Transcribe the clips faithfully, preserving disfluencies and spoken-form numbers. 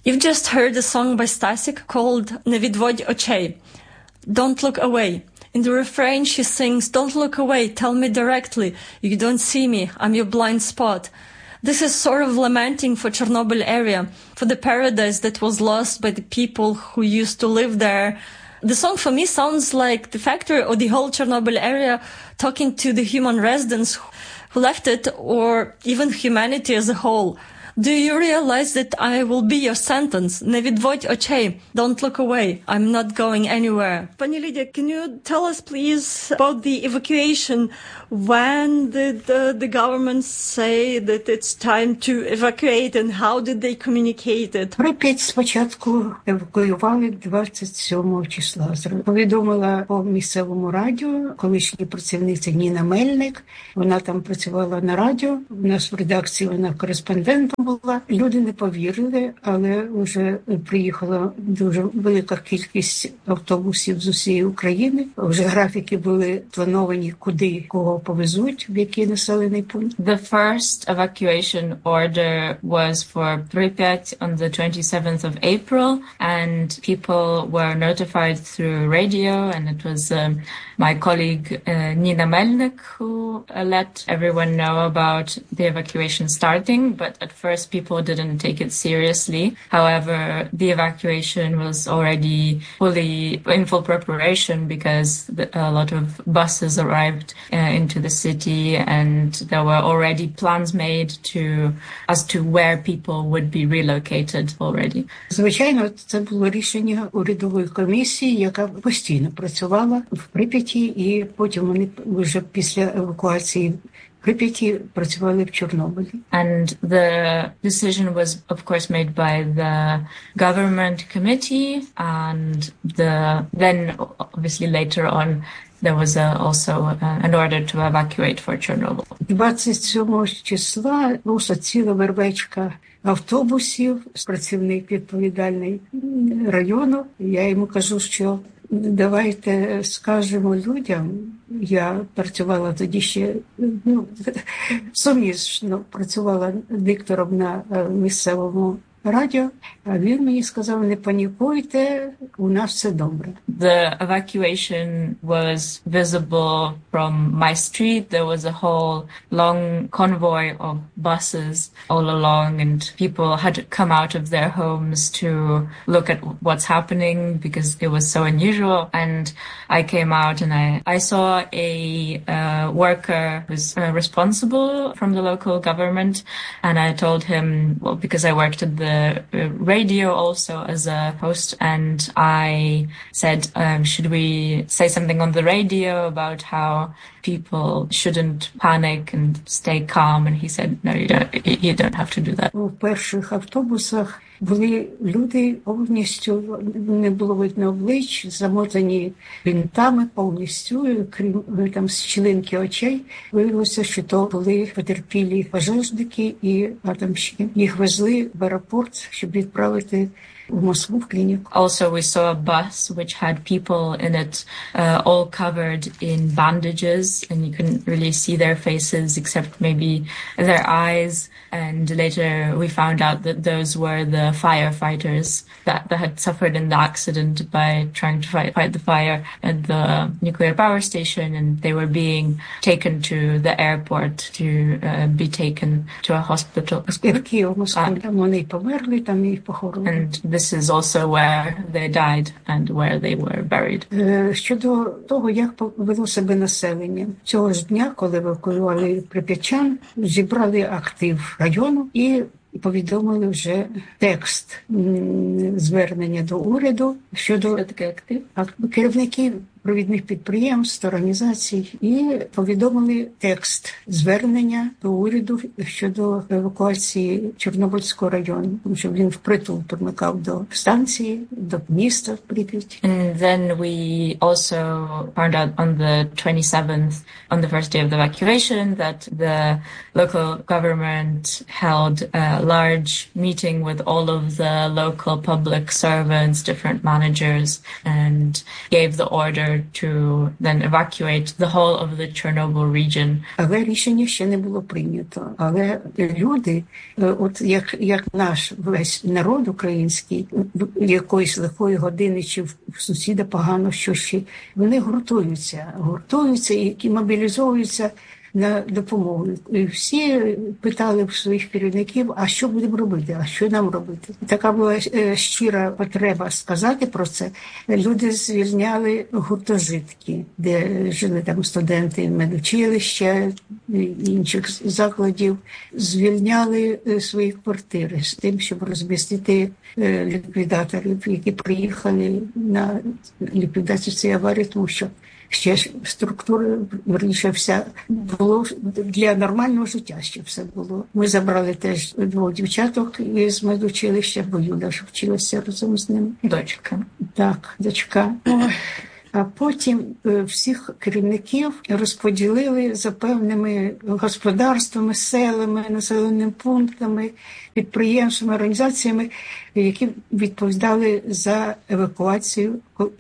You've just heard a song by Stasik called "Не відводь очей," Don't Look Away. In the refrain she sings, "Don't look away, tell me directly, you don't see me, I'm your blind spot." This is sort of lamenting for Chernobyl area, for the paradise that was lost by the people who used to live there. The song for me sounds like the factory or the whole Chernobyl area talking to the human residents who left it, or even humanity as a whole. Do you realize that I will be your sentence? Не відводь очей. Don't look away. I'm not going anywhere. Pani Lydia, can you tell us, please, about the evacuation? When did the, the government say that it's time to evacuate, and how did they communicate it? Прип'ять спочатку евакуювали двадцять сьомого числа. Повідомила по місцевому радіо колишня працівниця Ніна Мельник. Вона там працювала на радіо. У нас в редакції вона кореспондентом була. Люди не повірили, але вже приїхала дуже велика кількість автобусів з усієї України. Вже графіки були плановані, куди кого повезуть, в який населений пункт. The first evacuation order was for Pripyat on the twenty-seventh of April, and people were notified through radio, and it was um, my colleague uh, Nina Melnik who uh, let everyone know about the evacuation starting, but at first people didn't take it seriously. However, the evacuation was already fully in full preparation because the, a lot of buses arrived uh, into the city, and there were already plans made to as to where people would be relocated already. Звичайно, це було рішення урядової комісії, яка постійно працювала в Прип'яті, і потім вони вже після евакуації Прип'яті працювали в Чорнобилі. And the decision was, of course, made by the government committee, and the then obviously later on there was a, also uh, an order to evacuate for Chernobyl. двадцять сьомого числа була ціла вервечка автобусів, працівник відповідальний району. Я йому кажу, що давайте скажемо людям. Я працювала тоді ще, ну, суміжно працювала диктором на місцевому радіо, а він мені сказав, не панікуйте, у нас все добре. The evacuation was visible from my street. There was a whole long convoy of buses all along, and people had to come out of their homes to look at what's happening because it was so unusual. And I came out and I, I saw a uh, worker who's uh, responsible from the local government, and I told him, well, because I worked at the radio also as a host, and I said, um, should we say something on the radio about how people shouldn't panic and stay calm? And he said, no, you don't, you don't have to do that. У перших автобусах були люди повністю, не було видно облич, замотані бинтами повністю, крім там щілинки очей. Виявилося, що то були потерпілі пожежники і атомщики. Їх везли в аеропорт, щоб відправити в Москву в клініку. Also, we saw a bus which had people in it uh, all covered in bandages, and you couldn't really see their faces except maybe their eyes. And later we found out that those were the firefighters that, that had suffered in the accident by trying to fight, fight the fire at the nuclear power station, and they were being taken to the airport to uh, be taken to a hospital. And this is also where they died and where they were buried. Щодо того, як повело себе населення. Цього ж дня, коли евакуювали прип'ятчан, зібрали актив району і повідомили вже текст звернення до уряду щодо актив? керівників провідних підприємств, організацій, і повідомили текст звернення до уряду щодо евакуації Чорнобильського району, тому що він впритул примикав до станції, до міста Прип'ять. And then we also found out on the twenty-seventh, on the first day of the evacuation, that the local government held a large meeting with all of the local public servants, different managers, and gave the order together to then evacuate the whole of the Chernobyl region. Але рішення ще не було прийнято. Але люди, от як, як наш весь народ український, якоїсь лихої години чи в сусіда погано, що ще, вони гуртуються, гуртуються і мобілізовуються на допомогу. І всі питали в своїх керівників, а що будемо робити, а що нам робити. Така була щира потреба сказати про це. Люди звільняли гуртожитки, де жили там студенти медучилища, інших закладів, звільняли свої квартири з тим, щоб розмістити ліквідаторів, які приїхали на ліквідацію цієї аварії, тому що ще структура, верніше, вся було для нормального життя, ще все було. Ми забрали теж двох дівчаток із медучилища, бо Юля ж вчилася разом з ними. Дочка. Так, дочка. А потім всіх керівників розподілили за певними господарствами, селами, населеними пунктами, підприємствами, організаціями, які відповідали за евакуацію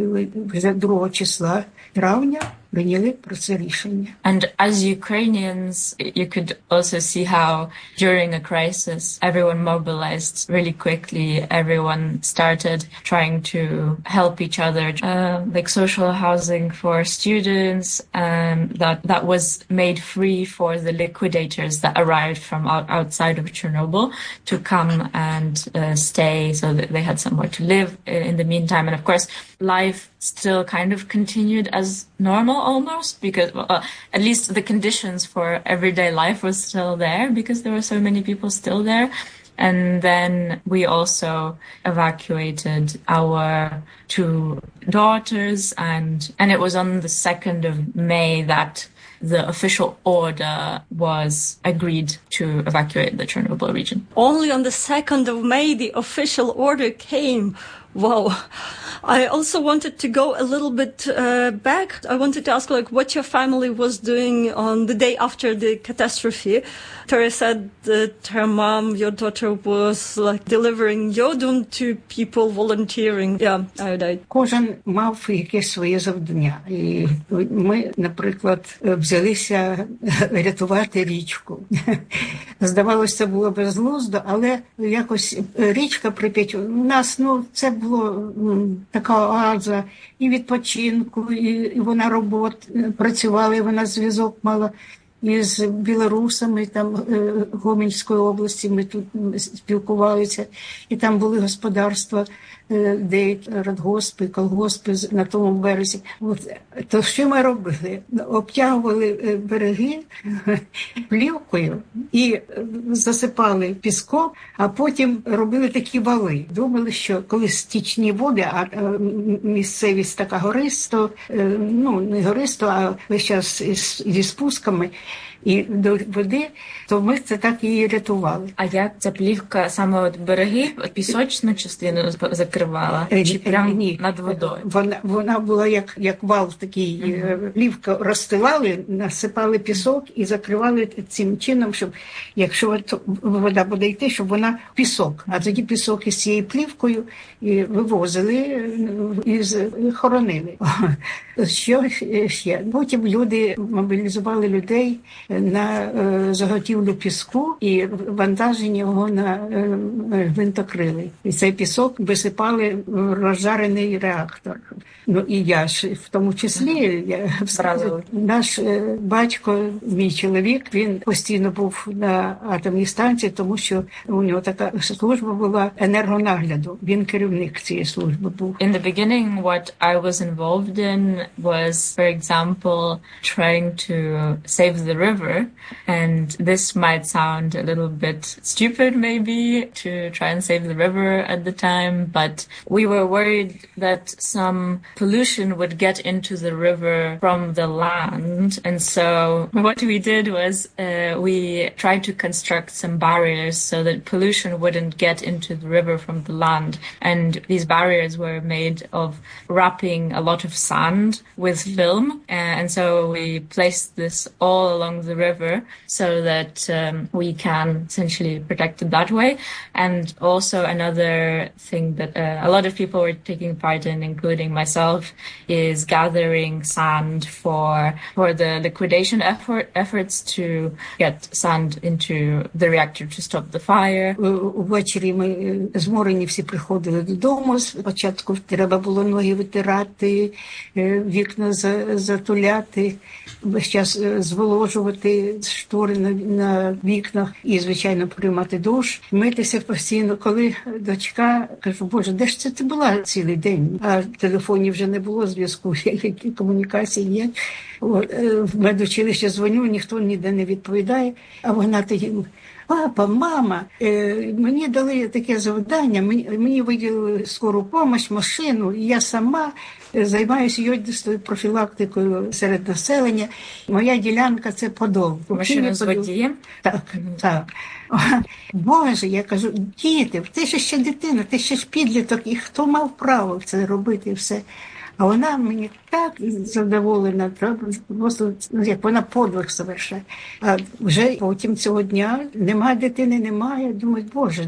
за другого числа травня. Прийняли про це рішення. And as Ukrainians, you could also see how during a crisis, everyone mobilized really quickly. Everyone started trying to help each other, uh, like social housing for students, and that, that was made free for the liquidators that arrived from out, outside of Chernobyl to come and uh, stay so that they had somewhere to live in the meantime. And of course, life still kind of continued as normal almost, because uh, at least the conditions for everyday life was still there because there were so many people still there. And then we also evacuated our two daughters, and and it was on the second of May that the official order was agreed to evacuate the Chernobyl region. Only on the second of May the official order came. Wow. I also wanted to go a little bit uh, back. I wanted to ask, like, what your family was doing on the day after the catastrophe. Tori said that her mom, your daughter, was like delivering yodum to people volunteering. Yeah, iodide. Кожен мав якесь своє завдання. І ми, наприклад, взялися рятувати річку. Здавалося, це було безглуздо, але якось річка Прип'ять, у нас, ну, це було така оаза і відпочинку, і, і вона робот, працювала, і вона зв'язок мала із білорусами, там, Гомельської області, ми тут спілкувалися, і там були господарства, деякі радгоспи, колгоспи на тому березі. От, то що ми робили? Обтягували береги плівкою і засипали піском, а потім робили такі вали. Думали, що коли стічні води, а місцевість така гористо, ну не гористо, а весь час зі спусками, і до води, то ми це так і рятували. А як ця плівка саме от береги, от пісочну частину закривала? Чи прямо Ні, над водою? Вона, вона була як, як вал такий, mm-hmm. плівка розстилали, насипали пісок і закривали цим чином, щоб якщо вода буде йти, щоб вона пісок. А тоді пісок із цією плівкою і вивозили і хоронили. Що ще? Потім люди мобілізували людей на е, заготівлю піску і вантажені його на е, гвинтокрили. І цей пісок висипали в розжарений реактор. Ну і я ж в тому числі, я, наш е, батько, мій чоловік, він постійно був на атомній станції, тому що у нього така служба була енергонагляду. Він керівник цієї служби був. In the beginning, what I was involved in was, for example, trying to save the river. And this might sound a little bit stupid, maybe, to try and save the river at the time, but we were worried that some pollution would get into the river from the land. And so what we did was uh, we tried to construct some barriers so that pollution wouldn't get into the river from the land. And these barriers were made of wrapping a lot of sand with film. And so we placed this all along the river so that um, we can essentially protect it that way. And also another thing that uh, a lot of people were taking part in, including myself, is gathering sand for for the liquidation effort efforts to get sand into the reactor to stop the fire. Ввечері ми зморені всі приходили додому. Спочатку треба було ноги витирати, вікна затуляти, весь час зволожувати штори на, на вікнах і, звичайно, приймати душ, митися постійно. Коли дочка, кажу, Боже, де ж це ти була цілий день? А телефонів вже не було, зв'язку, які комунікації є. В медучилище дзвоню, ніхто ніде не відповідає, а вона тоді: папа, мама, е, мені дали таке завдання, мені, мені виділили скору допомогу, машину, і я сама займаюся йодистою профілактикою серед населення. Моя ділянка – це Подол. Машину з водієм? Так, mm-hmm. так. Боже, я кажу, діти, ти ж ще дитина, ти ще ж підліток, і хто мав право це робити все? А вона мені так задоволена, просто як вона подвиг совершає. А вже потім цього дня немає дитини, немає. Думаю, Боже,